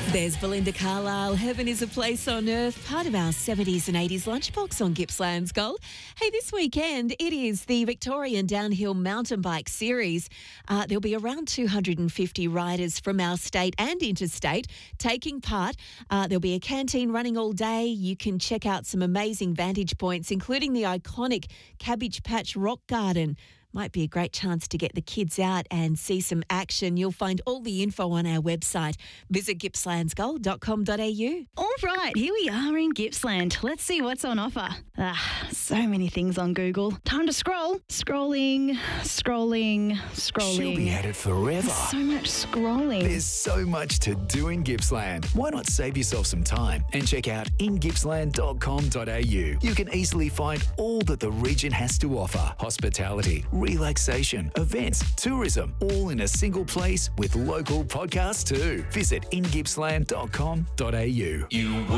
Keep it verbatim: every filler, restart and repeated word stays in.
There's Belinda Carlisle. Heaven is a place on earth, part of our seventies and eighties lunchbox on Gippsland's Gold. Hey, this weekend it is the Victorian Downhill Mountain Bike Series. Uh, there'll be around two hundred fifty riders from our state and interstate taking part. Uh, there'll be a canteen running all day. You can check out some amazing vantage points, including the iconic Cabbage Patch Rock Garden. Might be a great chance to get the kids out and see some action. You'll find all the info on our website. Visit gippslands gold dot com dot a u. All right, here we are in Gippsland. Let's see what's on offer. Ah, so many things on Google. Time to scroll. Scrolling, scrolling, scrolling. She'll be at it forever. So much scrolling. There's so much to do in Gippsland. Why not save yourself some time and check out in gippsland dot com dot a u. You can easily find all that the region has to offer. Hospitality, relaxation, events, tourism, all in a single place with local podcasts too. Visit in gippsland dot com dot a u. You would